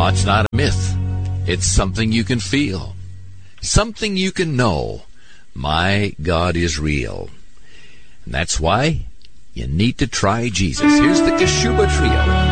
it's not a myth. It's something you can feel. Something you can know. My God is real. And that's why you need to try Jesus. Here's the Kashuba Trio.